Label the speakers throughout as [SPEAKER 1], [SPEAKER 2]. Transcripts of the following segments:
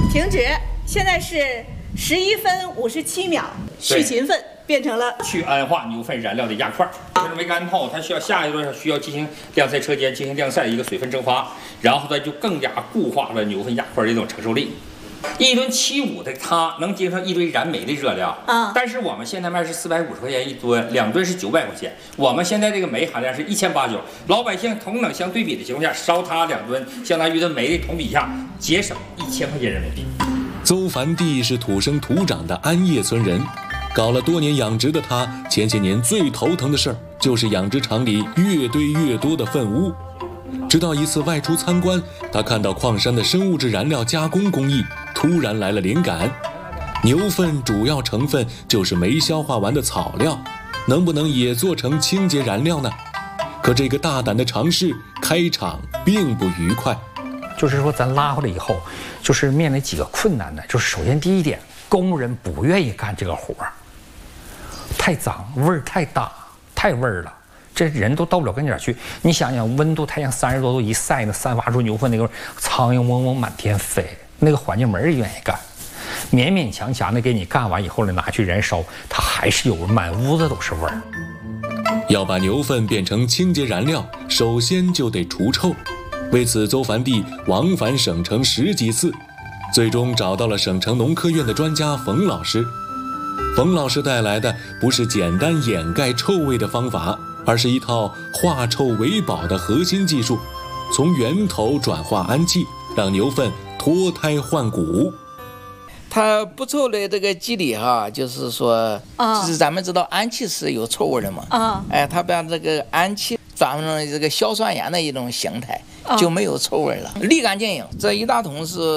[SPEAKER 1] 停止。现在是11分57秒，去勤奋变成了
[SPEAKER 2] 去氨化牛粪燃料的压块。就是煤干炮，它需要下一段需要进行晾晒车间进行晾晒一个水分蒸发，然后它就更加固化了牛粪压块的这种承受力。1吨75的它能节省1吨燃煤的热量啊，但是我们现在卖是450块钱1吨，2吨是900块钱。我们现在这个煤含量是1890，老百姓同等相对比的情况下，烧它2吨，相当于在煤的同比下节省1000块钱人民币。
[SPEAKER 3] 邹凡弟是土生土长的安业村人，搞了多年养殖的他，前些年最头疼的事儿就是养殖场里越堆越多的粪污。直到一次外出参观，他看到矿山的生物质燃料加工工艺，突然来了灵感。牛粪主要成分就是没消化完的草料，能不能也做成清洁燃料呢？可这个大胆的尝试开场并不愉快。
[SPEAKER 4] 就是说咱拉回来以后，就是面临几个困难呢。就是首先第一点，工人不愿意干这个活儿，太脏，味儿太大，太味儿了。这人都到不了跟前去。你想想，温度太阳30多度一晒呢，散发出牛粪那个苍蝇嗡嗡满天飞，那个环境没人愿意干。勉勉强强的给你干完以后呢，拿去燃烧，它还是有满屋子都是味儿。
[SPEAKER 3] 要把牛粪变成清洁燃料，首先就得除臭。为此，邹凡弟往返省城10几次，最终找到了省城农科院的专家冯老师。冯老师带来的不是简单掩盖臭味的方法，而是一套化臭为宝的核心技术，从源头转化氨气，让牛粪脱胎换骨。
[SPEAKER 5] 它不臭的这个机理就是说，就是咱们知道氨气是有臭味的嘛，它把这个氨气转换成这个硝酸盐的一种形态，就没有臭味了，立竿见影。这一大桶是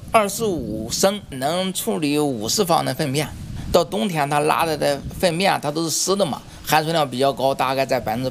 [SPEAKER 5] 25升，能处理50方的粪便。到冬天它拉的粪便它都是湿的嘛，含水量比较高，大概在80%